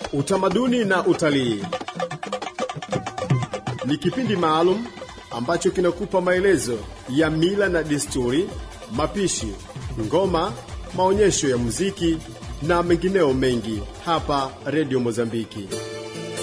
Utamaduni na utalii ni kipindi maalum ambacho kinakupa maelezo ya mila na desturi, mapishi, ngoma, maonyesho ya muziki na mengineo mengi hapa Radio Mozambiki.